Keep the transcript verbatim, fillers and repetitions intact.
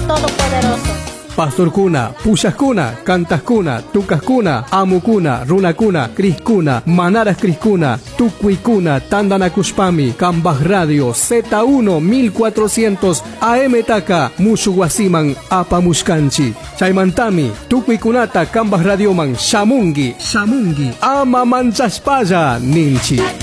Todopoderoso. Pastorkuna, Puyaskuna, Cantaskuna, Tucaskuna, Amukuna, Runakuna, Criskuna, Manaras Criskuna, Tucuicuna, Tandanakushpami, Cambaj Radio, Z uno mil cuatrocientos A M Taka, Mushuguasiman, Apamushkanchi, Chaimantami, Tucuicunata, Cambaj Radioman, Shamungi, Shamungi, Ama Manchaspaya, Ninchi.